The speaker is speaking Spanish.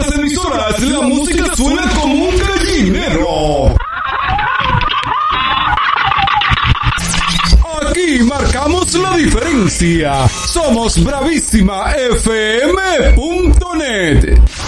las emisoras la música suena como un gallinero. Aquí marcamos la diferencia. Somos bravísimafm.net.